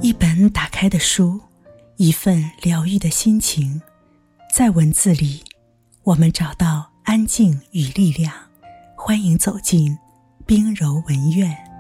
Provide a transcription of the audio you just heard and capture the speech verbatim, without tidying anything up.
一本打开的书，一份疗愈的心情，在文字里，我们找到安静与力量。欢迎走进冰柔文苑。